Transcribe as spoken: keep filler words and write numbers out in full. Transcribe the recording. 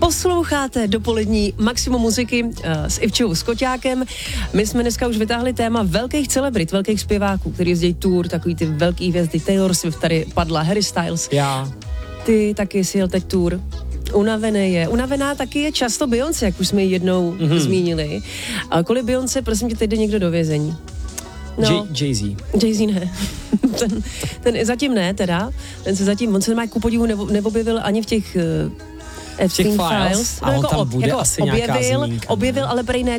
Posloucháte dopolední Maximum muziky uh, s Ivčou Skoťákem. My jsme dneska už vytáhli téma velkých celebrit, velkých zpěváků, který jezdí tour, takový ty velký hvězdy. Taylor Swift tady padla, Harry Styles. Já. Ty taky si jel teď tour. Unavený je. Unavená taky je často Beyoncé, jak už jsme ji jednou mm-hmm. zmínili. A kvůli Beyoncé, prosím tě, teď jde někdo do vězení. No, Jay-Z. Jay-Z ne. ten, ten zatím ne, teda. Ten se zatím, on se má ku podivu nebo, neobjevil ani v těch uh, Epstein Files. Files. A no, on jako, tam bude jako asi objevil, nějaká zmínka. objevil, ale prej ne